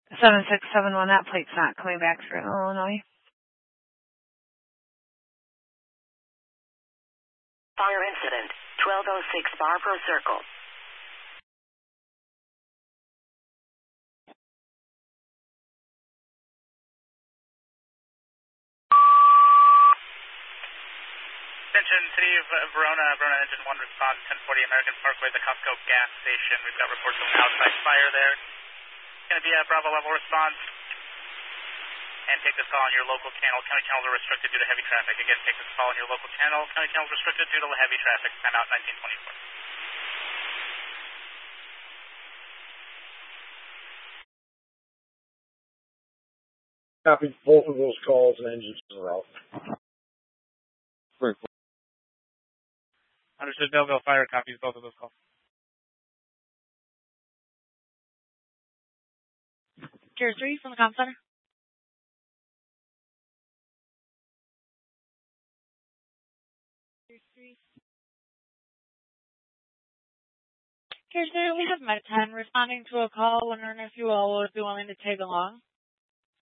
7671, that plate's not coming back through Illinois. Fire incident, 1206 Barbaro Circle. Attention, City of Verona Engine 1 response, 1040 American Parkway, the Costco gas station. We've got reports of an outside fire there. It's going to be a Bravo level response. And take this call on your local channel. County channels are restricted due to heavy traffic. Again, take this call on your local channel. County channels restricted due to heavy traffic. Time out 1924. Copy both of those calls and engines are out. Understood, Belleville Fire copies both of those calls. Tier 3 from the comm center. Tier 3, we have Med 10 responding to a call. Wondering if you all would be willing to tag along.